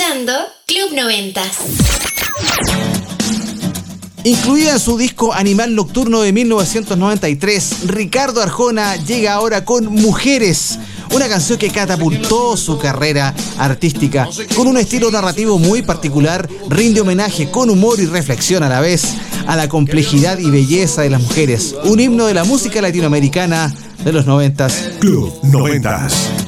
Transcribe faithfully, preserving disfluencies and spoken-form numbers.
escuchando Club noventas. Incluida en su disco Animal Nocturno de mil novecientos noventa y tres, Ricardo Arjona llega ahora con Mujeres, una canción que catapultó su carrera artística. Con un estilo narrativo muy particular, rinde homenaje con humor y reflexión a la vez a la complejidad y belleza de las mujeres. Un himno de la música latinoamericana de los noventas. Club noventas.